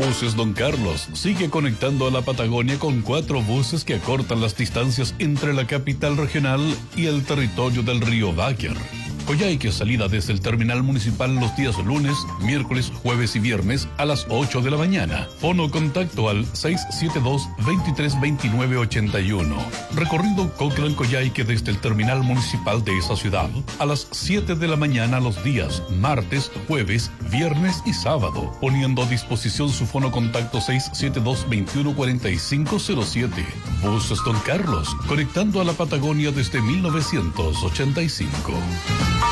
Buses Don Carlos sigue conectando a la Patagonia con 4 buses que acortan las distancias entre la capital regional y el territorio del río Báquer. Coyhaique, salida desde el terminal municipal los días lunes, miércoles, jueves y viernes a las 8 de la mañana. Fono contacto al 672-232981. Recorrido Coclan-Coyhaique desde el terminal municipal de esa ciudad a las 7 de la mañana los días martes, jueves, viernes y sábado. Poniendo a disposición su fono contacto 672-214507. Buses Don Carlos, conectando a la Patagonia desde 1985.